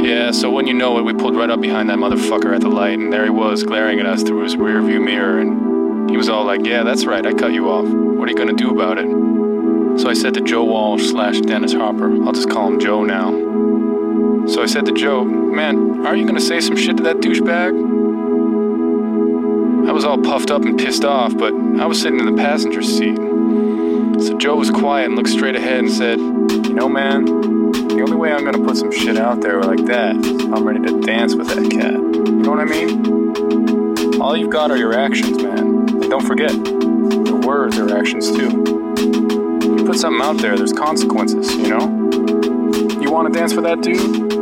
Yeah, so when you know it, we pulled right up behind that motherfucker at the light, and there he was, glaring at us through his rearview mirror, and he was all like, yeah, that's right, I cut you off. What are you gonna do about it? So I said to Joe Walsh / Dennis Hopper, I'll just call him Joe now. So I said to Joe, man, aren't you gonna say some shit to that douchebag? I was all puffed up and pissed off, but I was sitting in the passenger seat. So Joe was quiet and looked straight ahead and said, you know, man, the only way I'm gonna put some shit out there like that is if I'm ready to dance with that cat. You know what I mean? All you've got are your actions, man. And don't forget, your words are actions too. You put something out there, there's consequences, you know? You wanna dance with that dude?